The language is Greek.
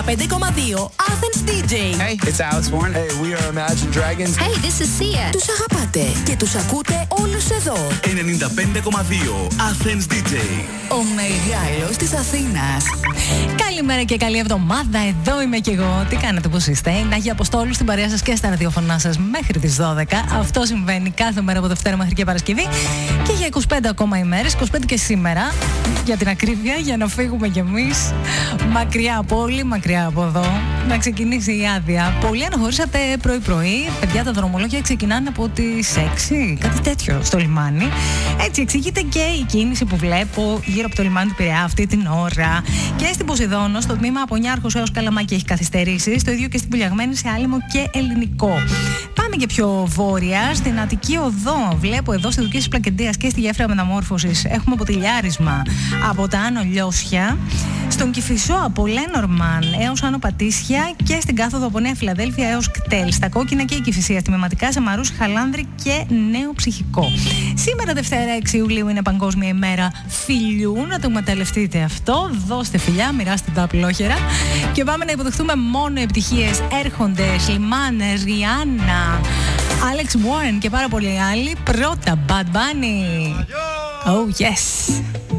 5,2 Athens DJ. Hey, it's Alex Warren. Hey, we are Imagine Dragons. Hey, this is Sia. Τους αγαπάτε και τους ακούτε όλους εδώ. 95,2 Athens DJ. Ο μεγάλος της Αθήνας. Καλημέρα και καλή εβδομάδα. Εδώ είμαι κι εγώ. Τι κάνετε, πώς είστε? Είναι Αγία Αποστόλου στην παρέα σας και στα ραδιοφωνά σας μέχρι τις 12. Αυτό συμβαίνει κάθε μέρα από Δευτέρα μέχρι και Παρασκευή. Και για 25 ακόμα ημέρες, 25 και σήμερα, για την ακρίβεια, για να φύγουμε κι εμείς μακριά από όλοι, μακριά από εδώ. Να ξεκινήσει η άδεια. Πολλοί αναχωρήσατε πρωί-πρωί. Παιδιά, τα δρομολόγια ξεκινάνε από τις 6, κάτι τέτοιο, στο λιμάνι. Έτσι εξηγείται και η κίνηση που βλέπω γύρω από το λιμάνι του Πειραιά αυτή την ώρα. Και στην Ποσειδώνο, στο τμήμα από Νιάρχος έως Καλαμάκι έχει καθυστερήσει. Το ίδιο και στην Πουλιαγμένη, σε Άλυμο και Ελληνικό. Πάμε και πιο βόρεια, στην Αττική Οδό. Βλέπω εδώ στη Δουκία της Πλακεντίας και στη γέφυρα Μεταμόρφωσης έχουμε ποτηλιάρισμα από τα Άνω Λιώσια. Στον Κηφισό από Λένορμαν έως Άνω Πατήσια και στην κάθοδο από Νέα Φιλαδέλφια έως Κτέλ. Στα Κόκκινα και η Κηφισία τμηματικά σε Μαρούσι, Χαλάνδρη και Νέο Ψυχικό. Σήμερα Δευτέρα 6 Ιουλίου είναι Παγκόσμια ημέρα φιλιού. Να το εκμεταλλευτείτε αυτό. Δώστε φιλιά, μοιράστε τα απλόχερα. Και πάμε να υποδεχτούμε μόνο επιτυχίες. Έρχονται Σλιμάνες, Ριάννα, Alex Warren και πάρα πολλοί άλλοι. Πρώτα Bad Bunny. Oh yes.